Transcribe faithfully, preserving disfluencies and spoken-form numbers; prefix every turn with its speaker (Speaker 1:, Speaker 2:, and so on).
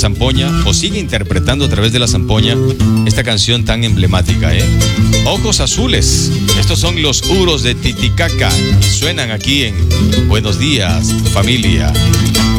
Speaker 1: zampoña, o sigue interpretando a través de la zampoña esta canción tan emblemática, ¿eh? Ojos Azules. Estos son los Uros de Titicaca. Suenan aquí en Buenos Días, familia.